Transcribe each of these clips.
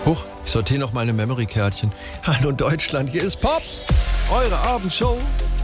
Huch, ich sortiere noch meine Memory-Kärtchen. Hallo Deutschland, hier ist Pop, eure Abendshow.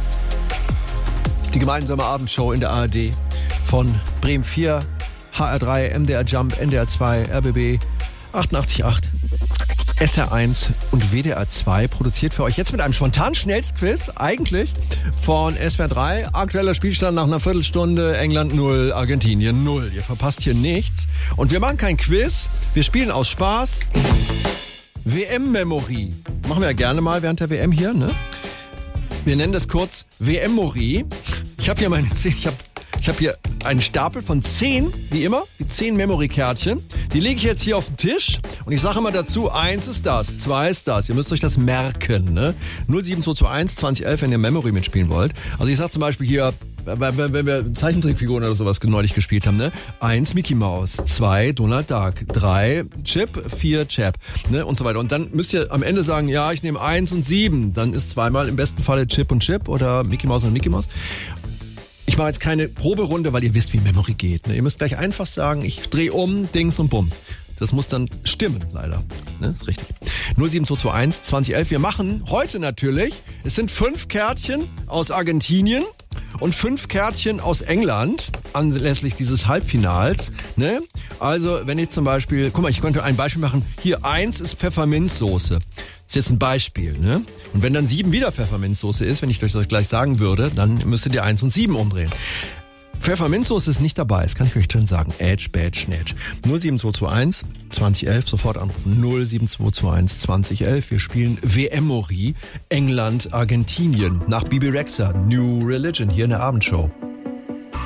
Die gemeinsame Abendshow in der ARD von Bremen 4, HR3, MDR Jump, NDR 2, RBB 88.8, SR1 und WDR 2 produziert für euch jetzt mit einem spontanen Schnellstquiz, eigentlich von SWR 3. Aktueller Spielstand nach einer Viertelstunde, England 0, Argentinien 0. Ihr verpasst hier nichts. Und wir machen kein Quiz, wir spielen aus Spaß WM-Memory. Machen wir ja gerne mal während der WM hier, ne? Wir nennen das kurz WM-Morie. Ich habe hier meine 10, ich habe hier einen Stapel von 10, wie immer, die 10 Memory-Kärtchen. Die lege ich jetzt hier auf den Tisch und ich sage immer dazu, 1 ist das, 2 ist das. Ihr müsst euch das merken, ne? 07221 2011, wenn ihr Memory mitspielen wollt. Also ich sage zum Beispiel hier, wenn wir Zeichentrickfiguren oder sowas neulich gespielt haben, ne? 1 Mickey Mouse, 2 Donald Duck, 3 Chip, 4 Chap, ne? Und so weiter. Und dann müsst ihr am Ende sagen, ja, ich nehme 1 und 7. Dann ist zweimal im besten Falle Chip und Chip oder Mickey Mouse und Mickey Mouse. Ich mache jetzt keine Proberunde, weil ihr wisst, wie Memory geht. Ne? Ihr müsst gleich einfach sagen, ich drehe um, Dings und Bumm. Das muss dann stimmen, leider. Ne? Ist richtig. 07221 2011. Wir machen heute natürlich, es sind 5 Kärtchen aus Argentinien und 5 Kärtchen aus England anlässlich dieses Halbfinals. Ne? Also, wenn ich zum Beispiel, guck mal, ich könnte ein Beispiel machen. Hier, 1 ist Pfefferminzsoße. Das ist jetzt ein Beispiel, ne? Und wenn dann 7 wieder Pfefferminzsoße ist, wenn ich euch gleich sagen würde, dann müsstet ihr 1 und 7 umdrehen. Pfefferminzsoße ist nicht dabei, das kann ich euch schon sagen. Edge, Badge, Snatch. 07221 2011, sofort anrufen. 07221 2011. Wir spielen WM-Morie, England, Argentinien. Nach Bibi Rexha, New Religion, hier in der Abendshow.